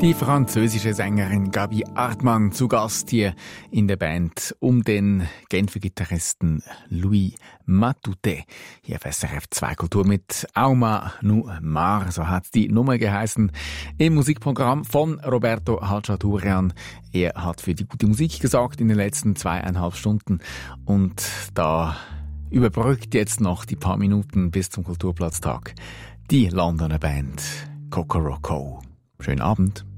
Die französische Sängerin Gaby Hartmann zu Gast hier in der Band um den Genfer Gitarristen Louis Matoutet. Hier auf SRF 2 Kultur mit Auma nu Mar, so hat die Nummer geheißen, im Musikprogramm von Roberto Hachaturian. Er hat für die gute Musik gesorgt in den letzten 2,5 Stunden und da überbrückt jetzt noch die paar Minuten bis zum Kulturplatztag die Londoner Band Kokoroko. Schönen Abend.